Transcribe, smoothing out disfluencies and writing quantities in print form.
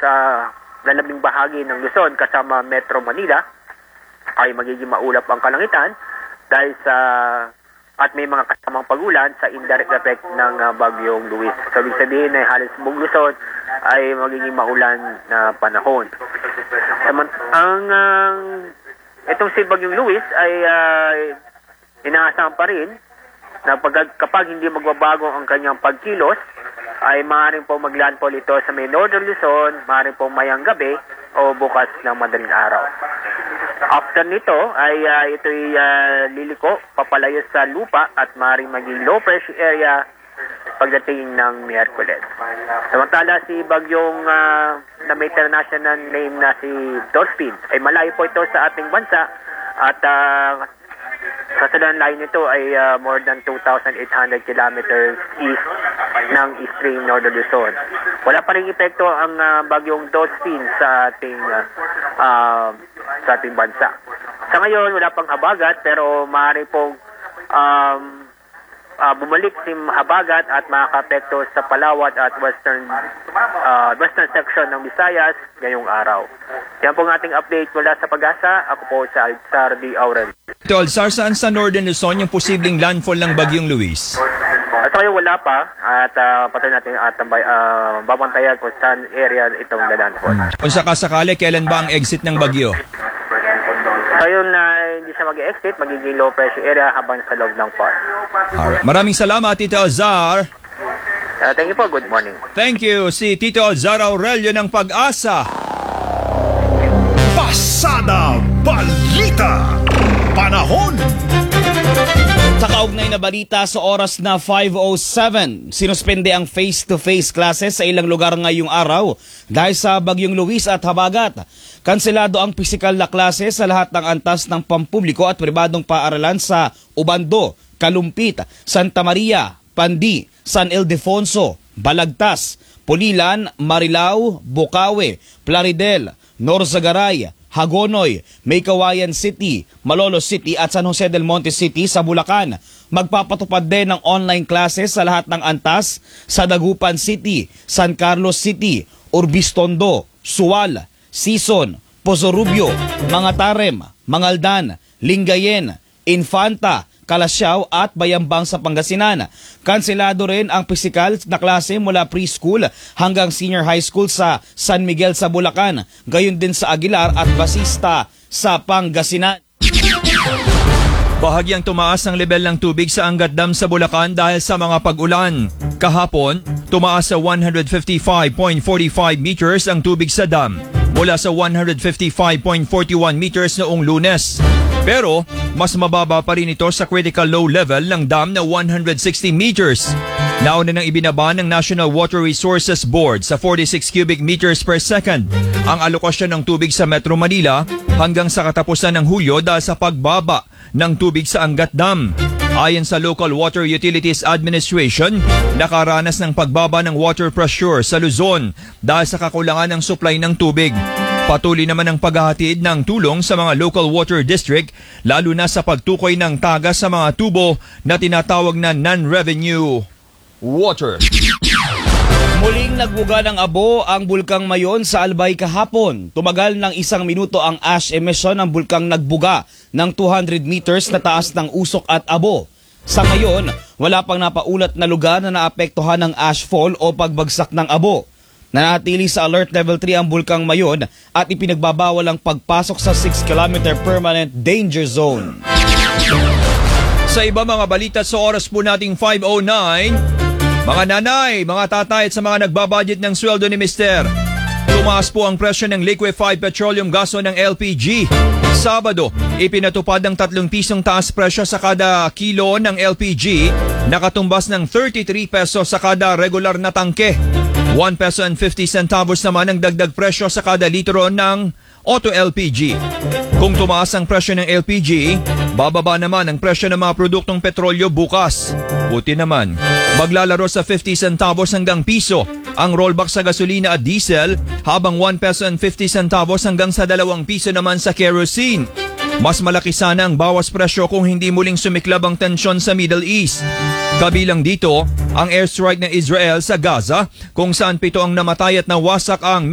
sa lalabing bahagi ng Luzon kasama Metro Manila ay magiging maulap ang kalangitan dahil sa at may mga kasamang pagulan sa indirect effect ng bagyong Luis. So, ibig sabihin ay halos buong Luzon ay magiging maulan na panahon. Itong si bagyong Luis ay inaasahan pa rin na kapag hindi magbabago ang kanyang pagkilos, ay maaaring po maglandfall ito sa may Northern Luzon, maaaring po mayang gabi o bukas ng madaling araw. After nito ay ito'y liliko, papalayo sa lupa at maaaring maging low pressure area pagdating ng Miyerkules. Samantala si bagyong na may international name na si Dolphin ay malayo po ito sa ating bansa at sa salunan layo nito ay more than 2,800 kilometers east ng extreme Northern Luzon. Wala pa rin epekto ang bagyong Dolphin sa ating bansa. Sa ngayon, wala pang habagat pero maaari pong bumalik si habagat at makaka-apekto sa Palawat at western section ng Visayas ngayong araw. Yan po ang ating update mula sa Pag-asa. Ako po si Alzar D. Aurel. Ito, Alzar, saan sa Northern Luzon yung posibleng landfall ng bagyong Luis? At ngayon wala pa at patay natin at babantayan kung saan area itong landfall. Kung sakasakali, kailan ba ang exit ng bagyo? Ngayon na hindi siya mag-exit, magiging low pressure area habang sa loob ng park. Alright. Maraming salamat, Tito Alzar. Thank you po. Good morning. Thank you. Si Tito Alzar Aurelio ng Pag-asa. Pasada Balita Panahon. Sa kaugnay na balita sa oras na 5:07, sinuspende ang face-to-face classes sa ilang lugar ngayong araw dahil sa bagyong Luis at habagat. Kanselado ang pisikal na klase sa lahat ng antas ng pampubliko at pribadong paaralan sa Ubando, Kalumpit, Santa Maria, Pandi, San Ildefonso, Balagtas, Pulilan, Marilao, Bukawe, Plaridel, Norzagaray, Hagonoy, Maykawayan City, Malolos City at San Jose del Monte City sa Bulacan. Magpapatupad din ng online classes sa lahat ng antas sa Dagupan City, San Carlos City, Urbistondo, Sual, Sison, Pozo Rubio, Mangatarem, Mangaldan, Lingayen, Infanta, Calasiao at Bayambang sa Pangasinan. Kanselado rin ang pisikal na klase mula preschool hanggang senior high school sa San Miguel sa Bulacan, gayon din sa Aguilar at Basista sa Pangasinan. Bahagyang tumaas ang level ng tubig sa Angat Dam sa Bulacan dahil sa mga pag-ulan. Kahapon, tumaas sa 155.45 meters ang tubig sa dam mula sa 155.41 meters noong Lunes. Pero, mas mababa pa rin ito sa critical low level ng dam na 160 meters. Nauna nang ibinaba ng National Water Resources Board sa 46 cubic meters per second ang alokasyon ng tubig sa Metro Manila hanggang sa katapusan ng Hulyo dahil sa pagbaba ng tubig sa Angat Dam. Ayon sa Local Water Utilities Administration, nakaranas ng pagbaba ng water pressure sa Luzon dahil sa kakulangan ng supply ng tubig. Patuloy naman ang paghahatid ng tulong sa mga local water district lalo na sa pagtukoy ng tagas sa mga tubo na tinatawag na non-revenue water. Muling nagbuga ng abo ang Bulkang Mayon sa Albay kahapon. Tumagal ng 1 minuto ang ash emission ng bulkang nagbuga ng 200 meters na taas ng usok at abo. Sa ngayon, wala pang napaulat na lugar na naapektuhan ng ashfall o pagbagsak ng abo. Nanatili sa Alert Level 3 ang Bulkang Mayon at ipinagbabawal ang pagpasok sa 6-kilometer permanent danger zone. Sa iba mga balita sa oras po nating 5:09, mga nanay, mga tatay at sa mga nagbabudget ng sweldo ni Mister, tumaas po ang presyo ng liquefied petroleum gas o ng LPG. Sabado, ipinatupad ang 3 pisong taas presyo sa kada kilo ng LPG, nakatumbas ng 33 pesos sa kada regular na tangke. 1 peso and 50 centavos naman ang dagdag presyo sa kada litro ng Auto LPG. Kung tumaas ang presyo ng LPG, bababa naman ang presyo ng mga produktong petrolyo bukas. Buti naman, maglalaro sa 50 centavos hanggang piso ang rollback sa gasolina at diesel, habang 1 peso and 50 centavos hanggang sa 2 piso naman sa kerosene. Mas malaki sana ang bawas presyo kung hindi muling sumiklab ang tensyon sa Middle East. Kabilang dito ang airstrike ng Israel sa Gaza kung saan 7 ang namatay at nawasak ang